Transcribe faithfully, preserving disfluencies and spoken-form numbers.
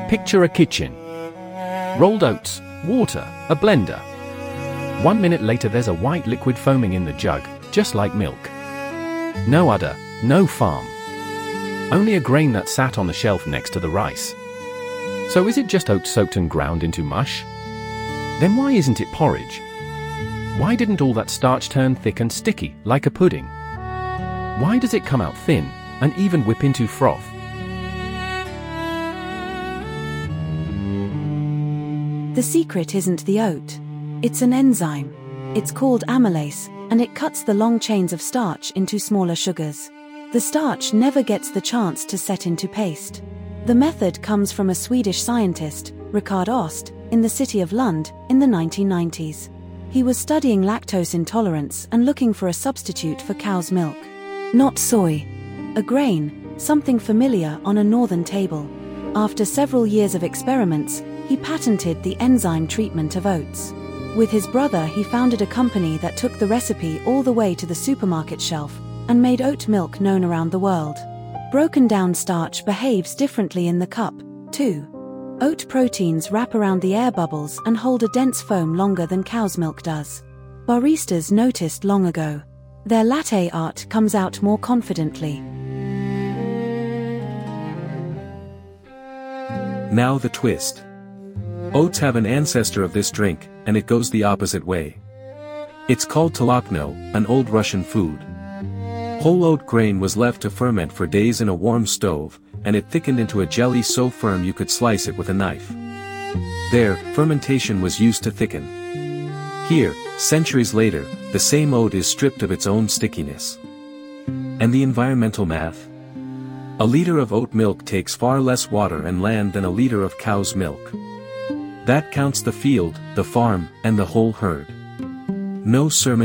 Picture a kitchen. Rolled oats, water, a blender. One minute later there's a white liquid foaming in the jug, just like milk. No udder, no farm. Only a grain that sat on the shelf next to the rice. So is it just oats soaked and ground into mush? Then why isn't it porridge? Why didn't all that starch turn thick and sticky, like a pudding? Why does it come out thin, and even whip into froth? The secret isn't the oat. It's an enzyme. It's called amylase, and it cuts the long chains of starch into smaller sugars. The starch never gets the chance to set into paste. The method comes from a Swedish scientist, Rickard Ost, in the city of Lund, in the nineteen nineties. He was studying lactose intolerance and looking for a substitute for cow's milk. Not soy. A grain, something familiar on a northern table. After several years of experiments, he patented the enzyme treatment of oats. With his brother, he founded a company that took the recipe all the way to the supermarket shelf and made oat milk known around the world. Broken down starch behaves differently in the cup, too. Oat proteins wrap around the air bubbles and hold a dense foam longer than cow's milk does. Baristas noticed long ago. Their latte art comes out more confidently. Now the twist. Oats have an ancestor of this drink, and it goes the opposite way. It's called tolokno, an old Russian food. Whole oat grain was left to ferment for days in a warm stove, and it thickened into a jelly so firm you could slice it with a knife. There, fermentation was used to thicken. Here, centuries later, the same oat is stripped of its own stickiness. And the environmental math? A liter of oat milk takes far less water and land than a liter of cow's milk. That counts the field, the farm, and the whole herd. No sermon